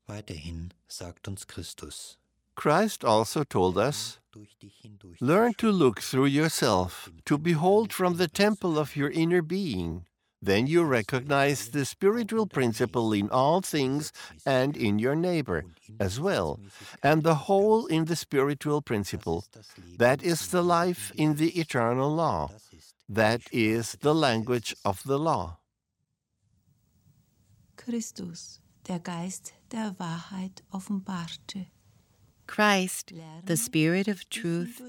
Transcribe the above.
Weiterhin sagt uns Christus: Christ also told us, learn to look through yourself, to behold from the temple of your inner being. Then you recognize the spiritual principle in all things and in your neighbor as well, and the whole in the spiritual principle. That is the life in the eternal law. That is the language of the law. Christus, der Geist der Wahrheit offenbarte. Christ, the Spirit of truth,